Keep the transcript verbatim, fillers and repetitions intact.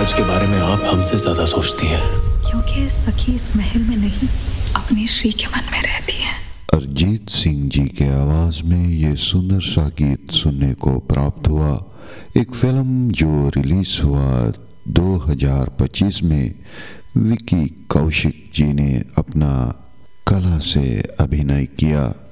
समाज के बारे में आप हमसे ज्यादा सोचती हैं। क्योंकि सखी इस महल में नहीं, अपने श्री के मन में रहती है। अरिजीत सिंह जी के आवाज में ये सुंदर सा गीत सुनने को प्राप्त हुआ। एक फिल्म जो रिलीज हुआ दो हज़ार पच्चीस में, विकी कौशिक जी ने अपना कला से अभिनय किया।